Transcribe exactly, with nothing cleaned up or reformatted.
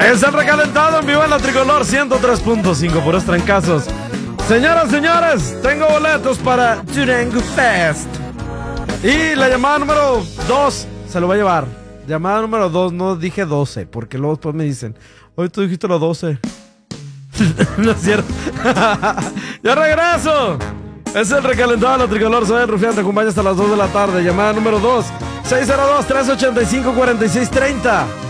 Es el recalentado en vivo en la Tricolor ciento tres punto cinco, puros trancazos. Señoras, señores, tengo boletos para Durango Fest. Y la llamada número dos se lo va a llevar. Llamada número dos, no dije doce, porque luego después me dicen, hoy tú dijiste los doce. No es cierto. ¡Ya regreso! Es el recalentado de la Tricolor. Soy el Rufián, te acompaña hasta las dos de la tarde. Llamada número dos, seis cero dos, tres ocho cinco, cuatro seis tres cero.